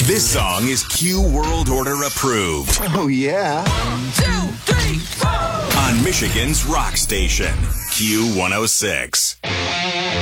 This song is Q World Order approved. Oh, yeah. 1, 2, 3, 4. On Michigan's rock station, Q106.